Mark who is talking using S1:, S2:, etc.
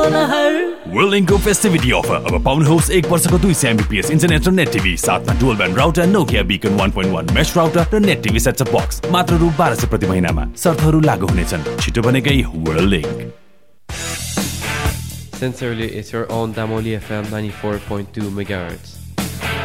S1: को लहर
S2: Whirlingको फेस्टिभिटी अफर अब पाउनुहोस् 1 वर्षको 200 Mbps इन्टरनेट र नेट टिभी साथमा dual band router Nokia Beacon 1.1 mesh router र net TV set top box मात्र रु 1200 प्रति महिनामा शर्तहरू लागू हुनेछन् छिटो बनेकै Whirling
S3: Sincerely, it's your own Damoli FM 94.2 MHz.